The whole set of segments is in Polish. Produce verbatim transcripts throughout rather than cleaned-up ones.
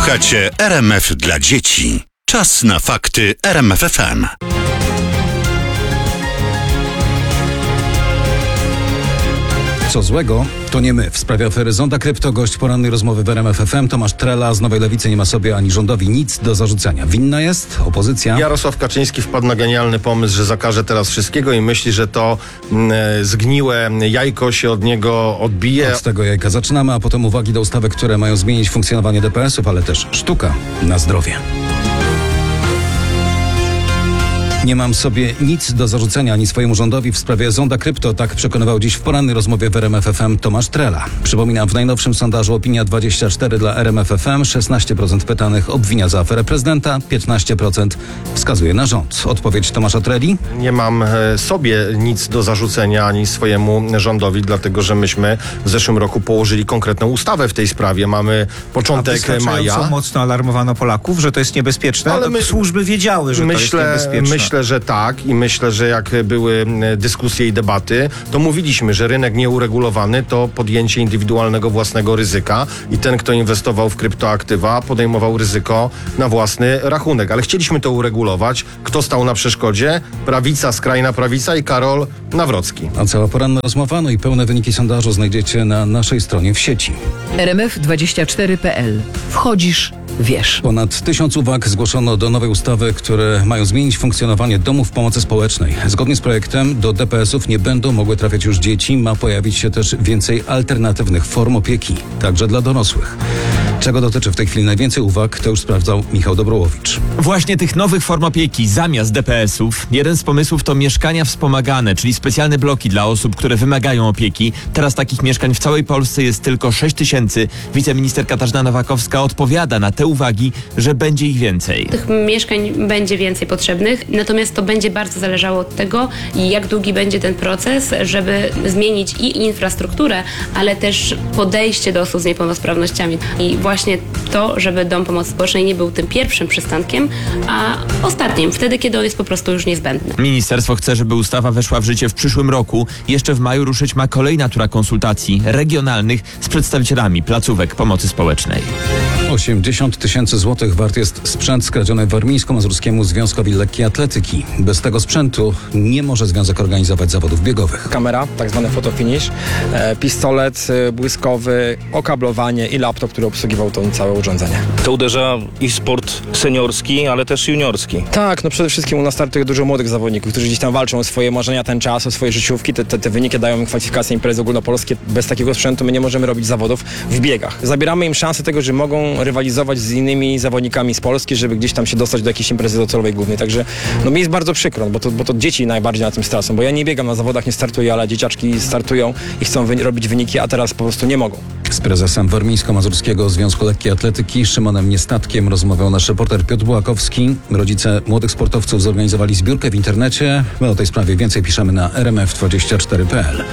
Słuchacie R M F dla dzieci. Czas na fakty R M F F M. Co złego, to nie my. W sprawie afery Zonda Krypto gość porannej rozmowy w R M F F M Tomasz Trela z Nowej Lewicy nie ma sobie ani rządowi nic do zarzucenia. Winna jest opozycja. Jarosław Kaczyński wpadł na genialny pomysł, że zakaże teraz wszystkiego i myśli, że to mm, zgniłe jajko się od niego odbije. Od tego jajka zaczynamy, a potem uwagi do ustawy, które mają zmienić funkcjonowanie D P S-ów, ale też sztuka na zdrowie. Nie mam sobie nic do zarzucenia ani swojemu rządowi w sprawie Zonda Krypto, tak przekonywał dziś w porannej rozmowie w R M F F M Tomasz Trela. Przypominam, w najnowszym sondażu Opinia dwadzieścia cztery dla R M F F M szesnaście procent pytanych obwinia za aferę prezydenta, piętnaście procent wskazuje na rząd. Odpowiedź Tomasza Treli? Nie mam e, sobie nic do zarzucenia ani swojemu rządowi, dlatego że myśmy w zeszłym roku położyli konkretną ustawę w tej sprawie. Mamy początek maja. Mocno alarmowano Polaków, że to jest niebezpieczne, ale my, służby wiedziały, że myślę, to jest niebezpieczne. Myślę, że tak i myślę, że jak były dyskusje i debaty, to mówiliśmy, że rynek nieuregulowany to podjęcie indywidualnego własnego ryzyka i ten, kto inwestował w kryptoaktywa, podejmował ryzyko na własny rachunek. Ale chcieliśmy to uregulować. Kto stał na przeszkodzie? Prawica, skrajna prawica i Karol Nawrocki. A cała poranna rozmowa, no i pełne wyniki sondażu znajdziecie na naszej stronie w sieci. R M F dwadzieścia cztery kropka p l. Wchodzisz, wiesz. Ponad tysiąc uwag zgłoszono do nowej ustawy, które mają zmienić funkcjonowanie domów pomocy społecznej. Zgodnie z projektem do D P S-ów nie będą mogły trafiać już dzieci. Ma pojawić się też więcej alternatywnych form opieki, także dla dorosłych. Czego dotyczy w tej chwili najwięcej uwag, to już sprawdzał Michał Dobrołowicz. Właśnie tych nowych form opieki zamiast D P S-ów. Jeden z pomysłów to mieszkania wspomagane, czyli specjalne bloki dla osób, które wymagają opieki. Teraz takich mieszkań w całej Polsce jest tylko sześć tysięcy. Wiceminister Katarzyna Nowakowska odpowiada na te uwagi, że będzie ich więcej. Tych mieszkań będzie więcej potrzebnych, natomiast to będzie bardzo zależało od tego, jak długi będzie ten proces, żeby zmienić i infrastrukturę, ale też podejście do osób z niepełnosprawnościami. I właśnie to, żeby dom pomocy społecznej nie był tym pierwszym przystankiem, a ostatnim, wtedy, kiedy on jest po prostu już niezbędny. Ministerstwo chce, żeby ustawa weszła w życie w przyszłym roku. Jeszcze w maju ruszyć ma kolejna tura konsultacji regionalnych z przedstawicielami placówek pomocy społecznej. osiemdziesiąt tysięcy złotych wart jest sprzęt skradziony Warmińsko-Mazurskiemu Związkowi Lekkiej Atletyki. Bez tego sprzętu nie może związek organizować zawodów biegowych. Kamera, tak zwany fotofinish, e, pistolet e, błyskowy, okablowanie i laptop, który obsługiwał to całe urządzenie. To uderza i sport seniorski, ale też juniorski. Tak, no przede wszystkim u nas startuje dużo młodych zawodników, którzy gdzieś tam walczą o swoje marzenia, ten czas, o swoje życiówki. Te, te, te wyniki dają im kwalifikacje imprezy ogólnopolskie. Bez takiego sprzętu my nie możemy robić zawodów w biegach. Zabieramy im szansę tego, że mogą rywalizować z innymi zawodnikami z Polski, żeby gdzieś tam się dostać do jakiejś imprezy docelowej głównej. Także no mi jest bardzo przykro, bo to, bo to dzieci najbardziej na tym stracą, bo ja nie biegam na zawodach, nie startuję, ale dzieciaczki startują i chcą wy- robić wyniki, a teraz po prostu nie mogą. Z prezesem Warmińsko-Mazurskiego Związku Lekkiej Atletyki Szymonem Niestatkiem rozmawiał nasz reporter Piotr Bułakowski. Rodzice młodych sportowców zorganizowali zbiórkę w internecie. My o tej sprawie więcej piszemy na r m f dwadzieścia cztery kropka p l.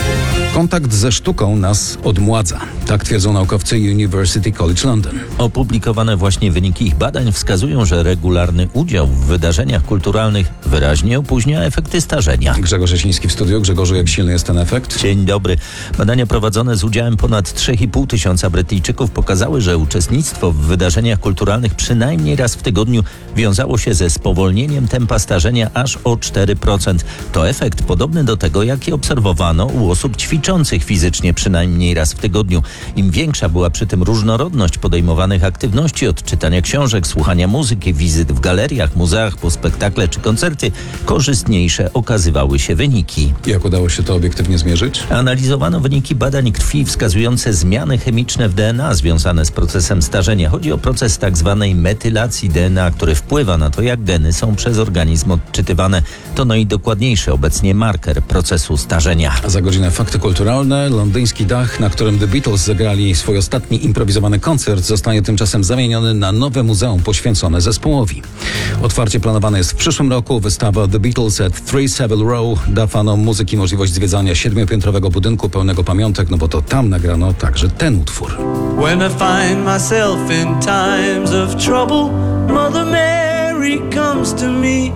Kontakt ze sztuką nas odmładza. Tak twierdzą naukowcy University College London. Opublikowane właśnie wyniki ich badań wskazują, że regularny udział w wydarzeniach kulturalnych wyraźnie opóźnia efekty starzenia. Grzegorz Jasiński w studiu. Grzegorzu, jak silny jest ten efekt? Dzień dobry. Badania prowadzone z udziałem ponad trzy i pół tysiąca Brytyjczyków pokazały, że uczestnictwo w wydarzeniach kulturalnych przynajmniej raz w tygodniu wiązało się ze spowolnieniem tempa starzenia aż o cztery procent. To efekt podobny do tego, jaki obserwowano u osób ćwiczących fizycznie przynajmniej raz w tygodniu. Im większa była przy tym różnorodność podejmowanych aktywności, od czytania książek, słuchania muzyki, wizyt w galeriach, muzeach, po spektakle czy koncerty, korzystniejsze okazywały się wyniki. Jak udało się to obiektywnie zmierzyć? Analizowano wyniki badań krwi wskazujące zmiany chemiczne w D N A związane z procesem starzenia. Chodzi o proces tak zwanej metylacji D N A, który wpływa na to, jak geny są przez organizm odczytywane. To najdokładniejszy obecnie marker procesu starzenia. A za godzinę fakty kulturalne. Londyński dach, na którym The Beatles zagrali swój ostatni improwizowany koncert, zostanie tymczasem zamieniony na nowe muzeum poświęcone zespołowi. Otwarcie planowane jest w przyszłym roku. Wystawa The Beatles at three Savile Row da fanom muzyki możliwość zwiedzania siedmiopiętrowego budynku pełnego pamiątek, no bo to tam nagrano także ten utwór. When I find myself in times of trouble, Mother Mary comes to me,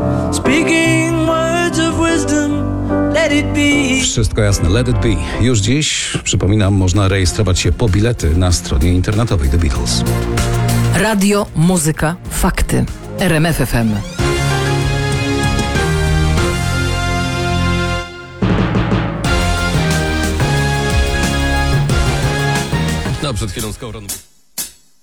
speaking words of wisdom. Let it be. Wszystko jasne, let it be. Już dziś, przypominam, można rejestrować się po bilety na stronie internetowej The Beatles. Radio, muzyka, fakty. R M F F M. No, przed chwilą z Kowronem.